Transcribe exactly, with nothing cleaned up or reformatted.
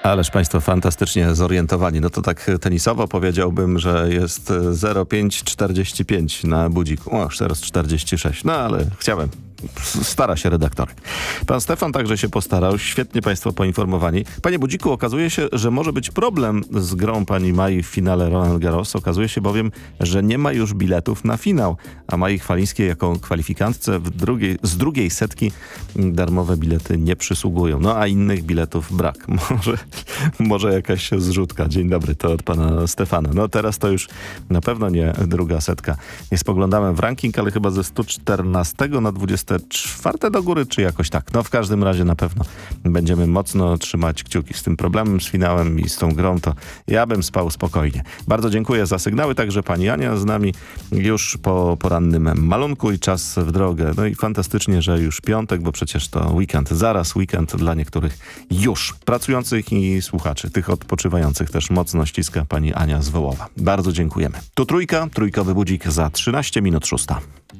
Ależ państwo fantastycznie zorientowani. No to tak tenisowo powiedziałbym, że jest zero pięć czterdzieści pięć na budziku. O, już teraz czterdzieści sześć. No ale chciałem. Stara się redaktorek. Pan Stefan także się postarał. Świetnie państwo poinformowani. Panie Budziku, okazuje się, że może być problem z grą pani Mai w finale Roland Garros. Okazuje się bowiem, że nie ma już biletów na finał, a Mai Chwalińskiej jako kwalifikantce w drugiej, z drugiej setki darmowe bilety nie przysługują. No a innych biletów brak. Może, może jakaś zrzutka. Dzień dobry, to od pana Stefana. No teraz to już na pewno nie druga setka. Nie spoglądałem w ranking, ale chyba ze sto czternastego na dwudzieste czwarte do góry, czy jakoś tak. No w każdym razie na pewno będziemy mocno trzymać kciuki. Z tym problemem, z finałem i z tą grą, to ja bym spał spokojnie. Bardzo dziękuję za sygnały. Także pani Ania z nami już po porannym malunku i czas w drogę. No i fantastycznie, że już piątek, bo przecież to weekend. Zaraz weekend dla niektórych już pracujących i słuchaczy. Tych odpoczywających też mocno ściska pani Ania z Wołowa. Bardzo dziękujemy. Tu trójka, trójkowy budzik za trzynaście minut szósta.